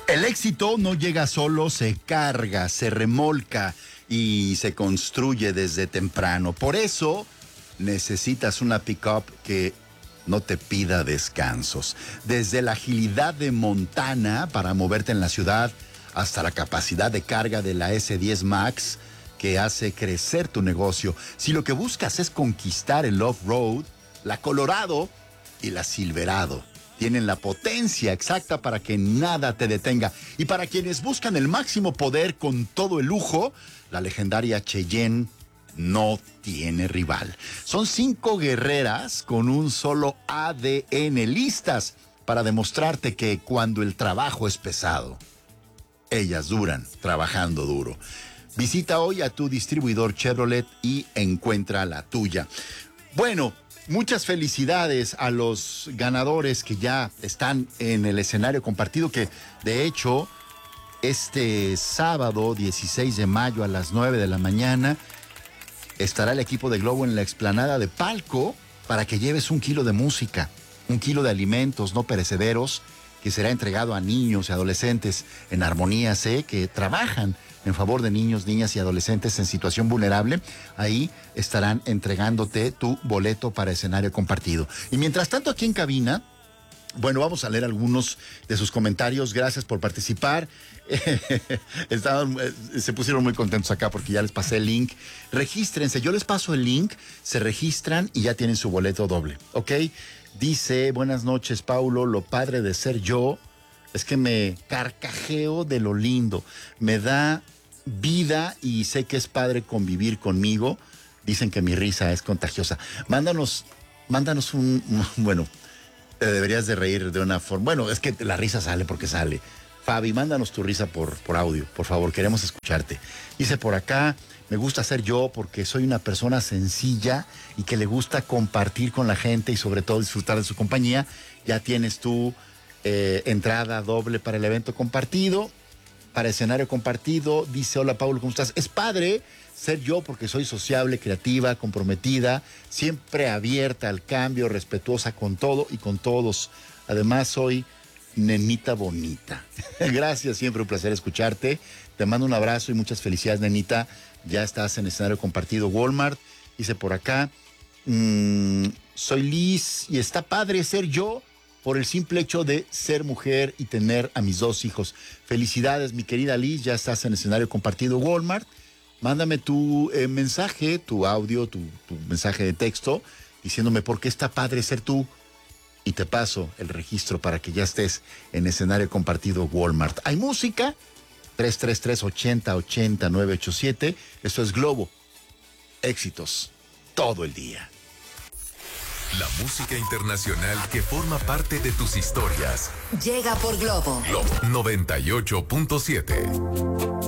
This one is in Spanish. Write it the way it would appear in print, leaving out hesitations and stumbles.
El éxito no llega solo, se carga, se remolca y se construye desde temprano. Por eso necesitas una pick-up que no te pida descansos. Desde la agilidad de Montana para moverte en la ciudad hasta la capacidad de carga de la S10 Max que hace crecer tu negocio. Si lo que buscas es conquistar el off-road, la Colorado y la Silverado tienen la potencia exacta para que nada te detenga. Y para quienes buscan el máximo poder con todo el lujo, la legendaria Cheyenne no tiene rival. Son 5 guerreras con un solo ADN listas para demostrarte que cuando el trabajo es pesado, ellas duran trabajando duro. Visita hoy a tu distribuidor Chevrolet y encuentra la tuya. Bueno, muchas felicidades a los ganadores que ya están en el escenario compartido, que de hecho este sábado 16 de mayo a las 9 de la mañana estará el equipo de Globo en la explanada de Palco para que lleves 1 kilo de música, 1 kilo de alimentos no perecederos que será entregado a niños y adolescentes en Armonía C, que trabajan en favor de niños, niñas y adolescentes en situación vulnerable. Ahí estarán entregándote tu boleto para escenario compartido. Y mientras tanto, aquí en cabina, bueno, vamos a leer algunos de sus comentarios. Gracias por participar. Se pusieron muy contentos acá porque ya les pasé el link. Regístrense, yo les paso el link, se registran y ya tienen su boleto doble, ¿ok? Dice, buenas noches, Paulo, lo padre de ser yo es que me carcajeo de lo lindo, me da vida y sé que es padre convivir conmigo. Dicen que mi risa es contagiosa. Mándanos bueno, te deberías de reír de una forma. Bueno, es que la risa sale porque sale. Fabi, mándanos tu risa por audio, por favor, queremos escucharte. Dice por acá, me gusta ser yo porque soy una persona sencilla y que le gusta compartir con la gente y sobre todo disfrutar de su compañía. Ya tienes tu entrada doble para el evento compartido, para escenario compartido. Dice, hola Paulo, ¿cómo estás? Es padre ser yo porque soy sociable, creativa, comprometida, siempre abierta al cambio, respetuosa con todo y con todos. Además soy nenita bonita. Gracias, siempre un placer escucharte. Te mando un abrazo y muchas felicidades, nenita. Ya estás en escenario compartido Walmart. Dice por acá, soy Liz y está padre ser yo por el simple hecho de ser mujer y tener a mis 2 hijos. Felicidades, mi querida Liz, ya estás en escenario compartido Walmart. Mándame tu mensaje, tu audio, tu mensaje de texto, diciéndome por qué está padre ser tú. Y te paso el registro para que ya estés en escenario compartido Walmart. ¿Hay música? 333-8080-987. Esto es Globo. Éxitos todo el día. La música internacional que forma parte de tus historias. Llega por Globo. Globo 98.7.